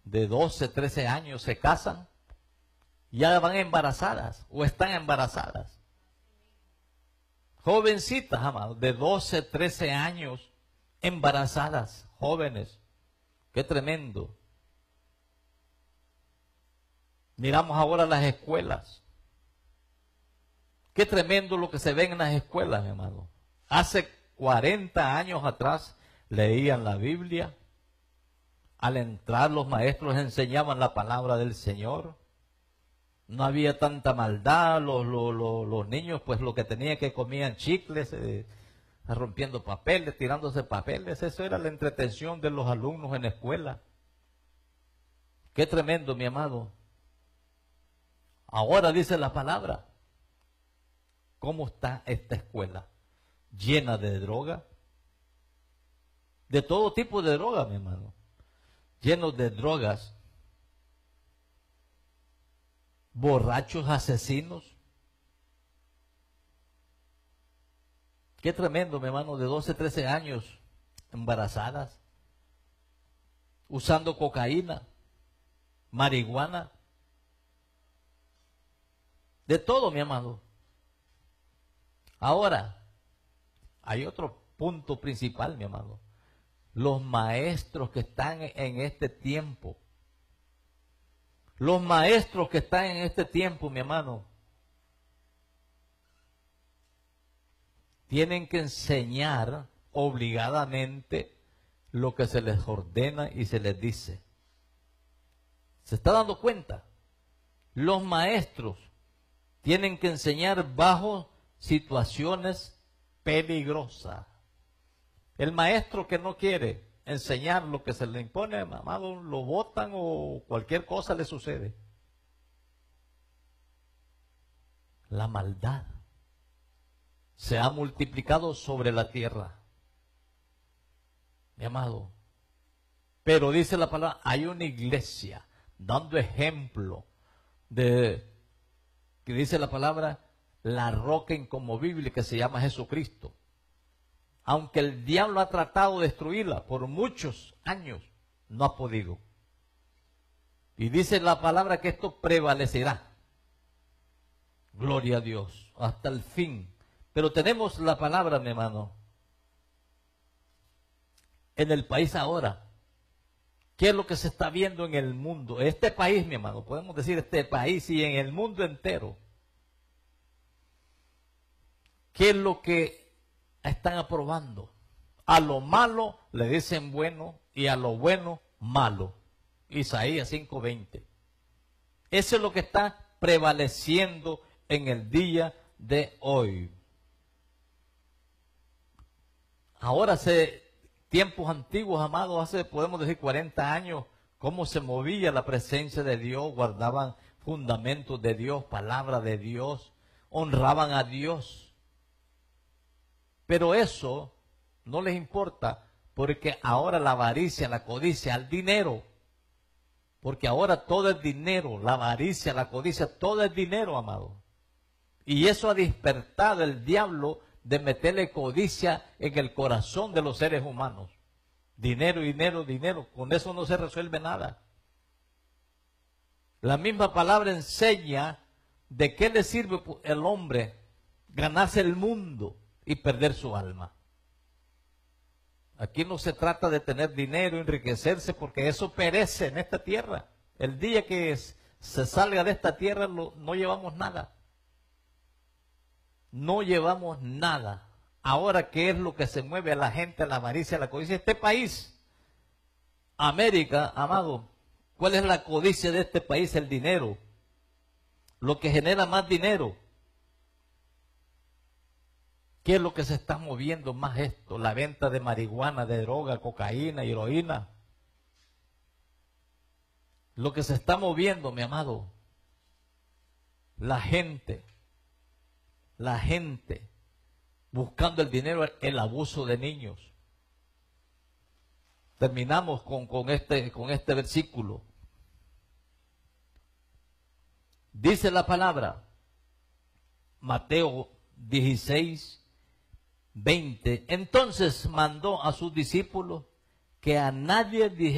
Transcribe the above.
de 12, 13 años se casan, ya van embarazadas o están embarazadas. Jovencitas, amados, de 12, 13 años, embarazadas, jóvenes. Qué tremendo. Miramos ahora las escuelas. Qué tremendo lo que se ve en las escuelas, mi amado. Hace 40 años atrás leían la Biblia. Al entrar los maestros enseñaban la palabra del Señor. No había tanta maldad. Los niños, pues lo que tenían que comían chicles, rompiendo papeles, tirándose papeles. Eso era la entretención de los alumnos en la escuela. Qué tremendo, mi amado. Ahora dice la palabra. ¿Cómo está esta escuela? Llena de droga. De todo tipo de droga, mi hermano. Llenos de drogas. Borrachos, asesinos. Qué tremendo, mi hermano, de 12, 13 años, embarazadas, usando cocaína, marihuana, de todo, mi amado. Ahora, hay otro punto principal, mi amado. Los maestros que están en este tiempo. Los maestros que están en este tiempo, mi hermano, tienen que enseñar obligadamente lo que se les ordena y se les dice. ¿Se está dando cuenta? Los maestros tienen que enseñar bajo situaciones peligrosas. El maestro que no quiere enseñar lo que se le impone, amado, lo botan o cualquier cosa le sucede. La maldad se ha multiplicado sobre la tierra, mi amado. Pero dice la palabra, hay una iglesia dando ejemplo de, que dice la palabra, la roca inconmovible que se llama Jesucristo. Aunque el diablo ha tratado de destruirla por muchos años, no ha podido. Y dice la palabra que esto prevalecerá. Gloria a Dios, hasta el fin. Pero tenemos la palabra, mi hermano, en el país ahora. ¿Qué es lo que se está viendo en el mundo? Este país, mi hermano, podemos decir este país y en el mundo entero. ¿Qué es lo que están aprobando? A lo malo le dicen bueno y a lo bueno malo. Isaías 5:20. Eso es lo que está prevaleciendo en el día de hoy. Ahora, hace tiempos antiguos, amados, hace, podemos decir, 40 años, cómo se movía la presencia de Dios, guardaban fundamentos de Dios, palabra de Dios, honraban a Dios. Pero eso no les importa, porque ahora la avaricia, la codicia, el dinero, porque ahora todo es dinero, la avaricia, la codicia, todo es dinero, amado. Y eso ha despertado el diablo de meterle codicia en el corazón de los seres humanos. Dinero, dinero, dinero. Con eso no se resuelve nada. La misma palabra enseña de qué le sirve el hombre ganarse el mundo y perder su alma. Aquí no se trata de tener dinero, enriquecerse, porque eso perece en esta tierra. El día que se salga de esta tierra no llevamos nada. No llevamos nada. Ahora, ¿qué es lo que se mueve a la gente, a la avaricia, a la codicia? Este país, América, amado, ¿cuál es la codicia de este país? El dinero. Lo que genera más dinero. ¿Qué es lo que se está moviendo más esto? La venta de marihuana, de droga, cocaína, heroína. Lo que se está moviendo, mi amado, la gente buscando el dinero, el abuso de niños. Terminamos con este versículo. Dice la palabra, Mateo 16:20. Entonces mandó a sus discípulos que a nadie dijera